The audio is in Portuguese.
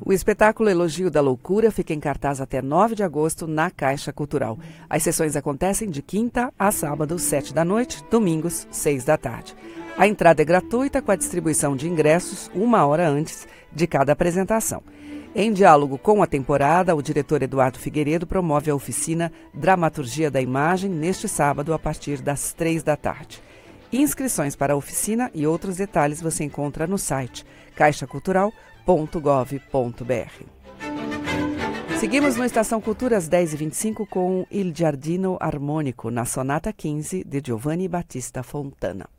O espetáculo Elogio da Loucura fica em cartaz até 9 de agosto na Caixa Cultural. As sessões acontecem de quinta a sábado, 7 da noite, domingos, 6 da tarde. A entrada é gratuita com a distribuição de ingressos 1 hora antes de cada apresentação. Em diálogo com a temporada, o diretor Eduardo Figueiredo promove a oficina Dramaturgia da Imagem neste sábado a partir das 3 da tarde. Inscrições para a oficina e outros detalhes você encontra no site caixacultural.gov.br. Seguimos no Estação Cultura às 10h25 com Il Giardino Armonico, na Sonata 15 de Giovanni Battista Fontana.